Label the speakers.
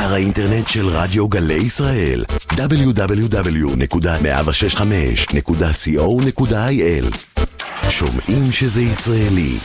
Speaker 1: אתר האינטרנט של רדיו גלי ישראל, www.106.5.co.il. שומעים שזה ישראלי.